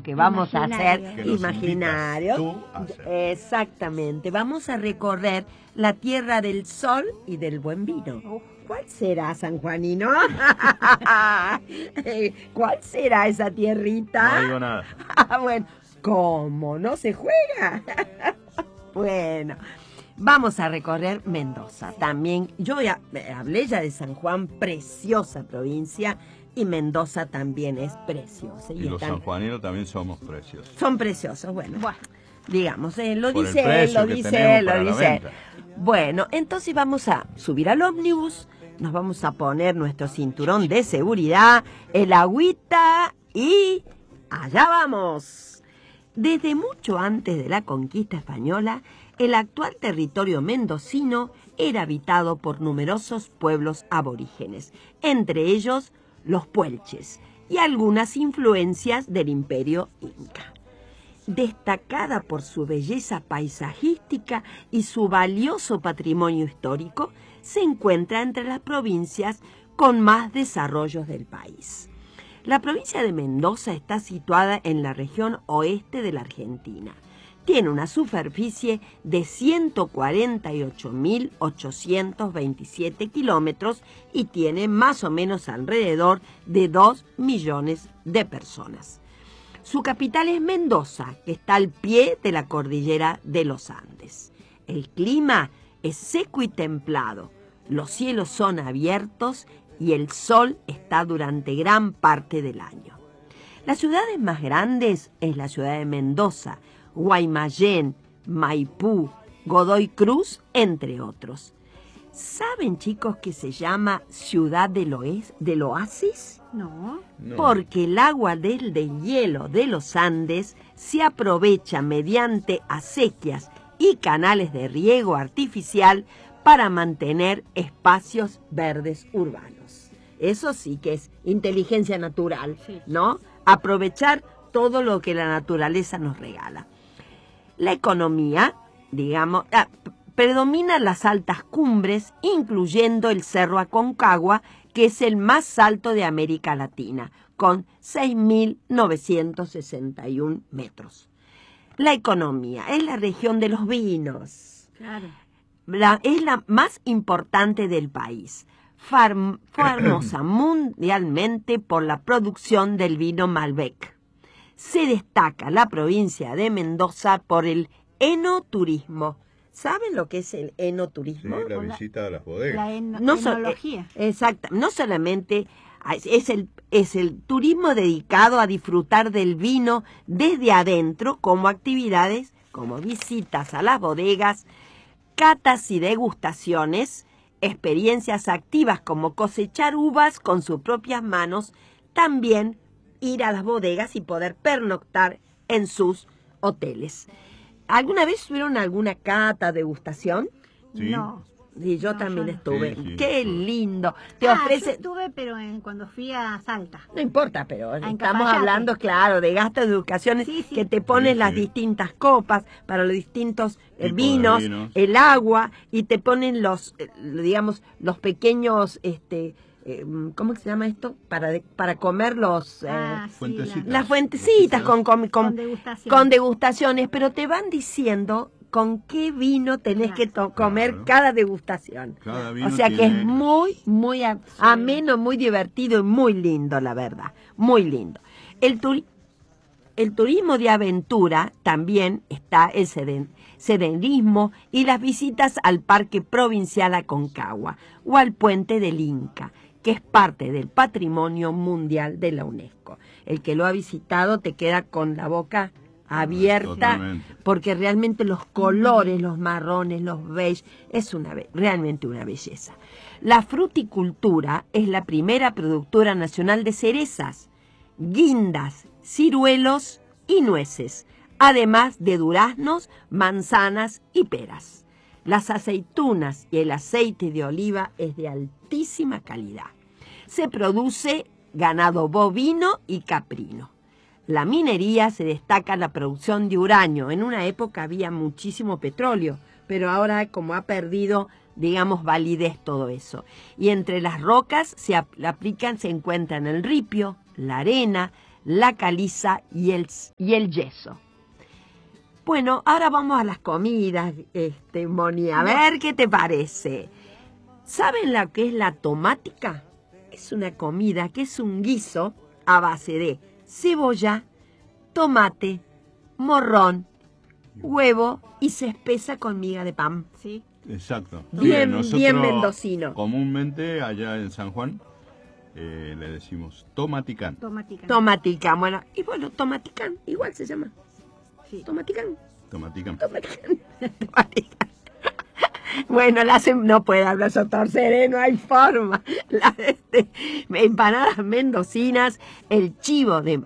que vamos a hacer, Que nos imaginario. invitas tú a hacer. Exactamente, vamos a recorrer la tierra del sol y del buen vino. ¿Cuál será, San Juanino? ¿Cuál será esa tierrita? No digo nada. Bueno, ¿cómo? ¿No se juega? Bueno, vamos a recorrer Mendoza. También, yo ya hablé ya de San Juan, preciosa provincia, y Mendoza también es preciosa. Y los sanjuaninos también somos preciosos. Son preciosos, bueno. Digamos, lo Por dice el él, precio lo que dice tenemos él, lo para la dice él. venta. Bueno, entonces vamos a subir al ómnibus, nos vamos a poner nuestro cinturón de seguridad, el agüita y allá vamos. Desde mucho antes de la conquista española, el actual territorio mendocino era habitado por numerosos pueblos aborígenes, entre ellos los puelches y algunas influencias del imperio inca. Destacada por su belleza paisajística y su valioso patrimonio histórico, se encuentra entre las provincias con más desarrollos del país. La provincia de Mendoza está situada en la región oeste de la Argentina. Tiene una superficie de 148.827 kilómetros y tiene más o menos alrededor de 2 millones de personas. Su capital es Mendoza, que está al pie de la cordillera de los Andes. El clima es seco y templado, los cielos son abiertos y el sol está durante gran parte del año. Las ciudades más grandes es la ciudad de Mendoza, Guaymallén, Maipú, Godoy Cruz, entre otros. ¿Saben, chicos, que se llama Ciudad del Oasis? No. Porque el agua del deshielo de los Andes se aprovecha mediante acequias y canales de riego artificial para mantener espacios verdes urbanos. Eso sí que es inteligencia natural, ¿no? Aprovechar todo lo que la naturaleza nos regala. La economía, digamos, predomina las altas cumbres, incluyendo el Cerro Aconcagua, que es el más alto de América Latina, con 6.961 metros. La economía es la región de los vinos. Claro. Es la más importante del país, famosa mundialmente por la producción del vino Malbec. Se destaca la provincia de Mendoza por el enoturismo. ¿Saben lo que es el enoturismo? Sí, la visita a las bodegas. Enología. Exacto, no solamente es el turismo dedicado a disfrutar del vino desde adentro, como actividades como visitas a las bodegas, catas y degustaciones, experiencias activas como cosechar uvas con sus propias manos, también ir a las bodegas y poder pernoctar en sus hoteles. ¿Alguna vez tuvieron alguna cata, degustación? Sí. No. Y yo No, también yo no. estuve. Sí, ¡Qué estuve. lindo! Te Yo ofrece... estuve, pero cuando fui a Salta. No importa, pero En estamos Capayate. hablando, claro, de gastos de educaciones Sí, sí. que te ponen Sí, las sí. distintas copas para los distintos Tipos de vinos, vinos. el agua, y te ponen los, digamos, los pequeños, ¿cómo se llama esto? Para comer los... Fuentecitas. las fuentecitas Con degustación. con degustaciones, pero te van diciendo con qué vino tenés que comer Claro. cada degustación. Cada vino O sea que tiene- es muy ameno, muy divertido y muy lindo, la verdad. Muy lindo. El turismo de aventura también está el senderismo y las visitas al Parque Provincial Aconcagua o al Puente del Inca, que es parte del Patrimonio Mundial de la UNESCO. El que lo ha visitado te queda con la boca abierta, Totalmente. porque realmente los colores, los marrones, los beige, es realmente una belleza. La fruticultura es la primera productora nacional de cerezas, guindas, ciruelos y nueces, además de duraznos, manzanas y peras. Las aceitunas y el aceite de oliva es de altísima calidad. Se produce ganado bovino y caprino. La minería se destaca en la producción de uranio. En una época había muchísimo petróleo, pero ahora como ha perdido, digamos, validez todo eso. Y entre las rocas se encuentran el ripio, la arena, la caliza y el yeso. Bueno, ahora vamos a las comidas, Moni, a ver qué te parece. ¿Saben lo que es la tomática? Es una comida que es un guiso a base de cebolla, tomate, morrón, huevo y se espesa con miga de pan. Sí. Exacto. Bien, Nosotros, bien mendocino. Comúnmente allá en San Juan le decimos tomaticán. Tomatica. Tomaticán, bueno, y bueno, tomaticán, igual se llama. Sí. Tomaticán. Tomaticán. Tomaticán. Tomaticán. Bueno, no puede hablar Sotorcer, no hay forma. Empanadas mendocinas, el chivo de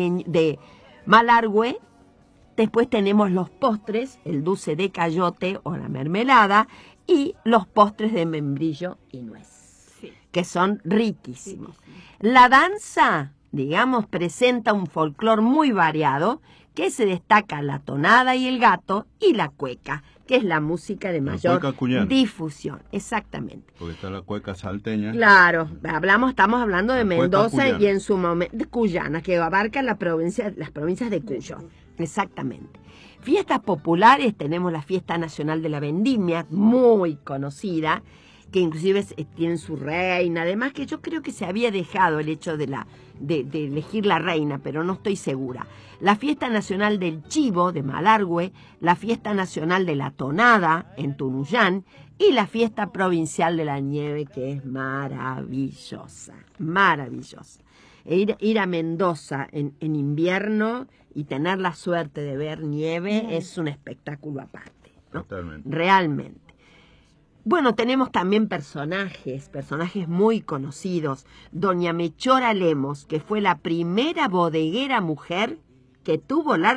Malargüe. Después tenemos los postres, el dulce de cayote o la mermelada y los postres de membrillo y nuez, Sí. que son riquísimos. Sí. La danza, digamos, presenta un folclore muy variado, que se destaca la tonada y el gato y la cueca, que es la música de mayor cueca cuyana. difusión. Exactamente. Porque está la cueca salteña. Claro, estamos hablando de La cueca Mendoza cuyana. y en su momento cuyana, que abarca las provincias de Cuyo. Exactamente. Fiestas populares, tenemos la Fiesta Nacional de la Vendimia, muy conocida, que inclusive tienen su reina, además que yo creo que se había dejado el hecho de elegir la reina, pero no estoy segura. La Fiesta Nacional del Chivo de Malargüe, la Fiesta Nacional de la Tonada en Tunuyán y la Fiesta Provincial de la Nieve, que es maravillosa, maravillosa. Ir a Mendoza en invierno y tener la suerte de ver nieve es un espectáculo aparte, ¿no? Totalmente. Realmente. Bueno, tenemos también personajes muy conocidos. Doña Mechora Lemos, que fue la primera bodeguera mujer que tuvo la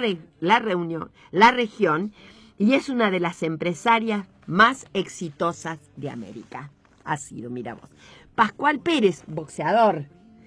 región y es una de las empresarias más exitosas de América. Ha sido, mira vos. Pascual Pérez, boxeador.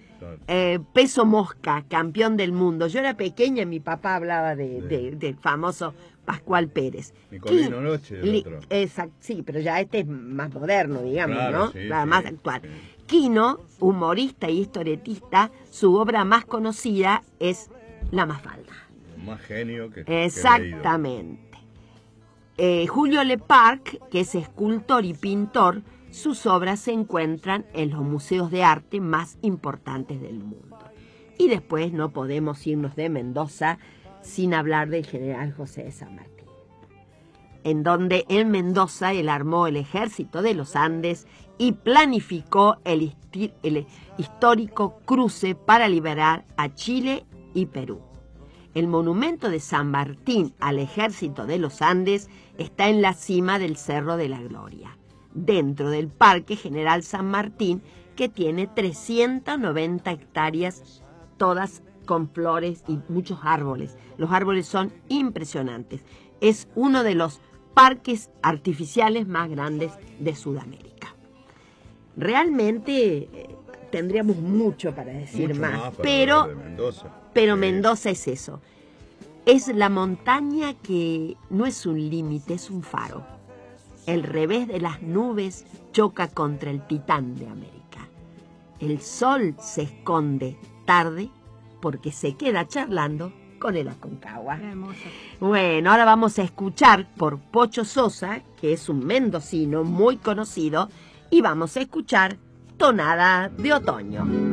Peso mosca, campeón del mundo. Yo era pequeña y mi papá hablaba del famoso Pascual Pérez. Nicolino Noche, el otro. Sí, pero ya este es más moderno, digamos, Claro, ¿no? sí, Claro, sí, más actual. sí. Quino, humorista y historietista, su obra más conocida es La Mafalda. Más genio que Exactamente. Julio Leparc, que es escultor y pintor, sus obras se encuentran en los museos de arte más importantes del mundo. Y después no podemos irnos de Mendoza sin hablar del general José de San Martín, en donde en Mendoza él armó el ejército de los Andes y planificó el histórico cruce para liberar a Chile y Perú. El monumento de San Martín al ejército de los Andes está en la cima del Cerro de la Gloria, dentro del Parque General San Martín, que tiene 390 hectáreas, todas con flores y muchos árboles. Los árboles son impresionantes. Es uno de los parques artificiales más grandes de Sudamérica. Realmente tendríamos mucho para decir Mucho más, para pero hablar de Mendoza. Pero Sí. Mendoza es eso. Es la montaña que no es un límite, es un faro. El revés de las nubes choca contra el Titán de América. El sol se esconde tarde porque se queda charlando con el Aconcagua. Hermoso. Bueno, ahora vamos a escuchar por Pocho Sosa, que es un mendocino muy conocido, y vamos a escuchar Tonada de Otoño.